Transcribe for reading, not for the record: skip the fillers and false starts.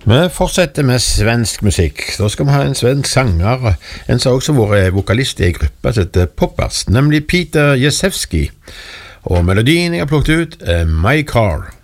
Vi fortsetter med svensk musikk. Da skal vi ha en svensk sanger, en som også har vært vokalist i en gruppe som heter Poppers, nemlig Peter Jezewski. Og melodien jeg har plukket ut er My Car.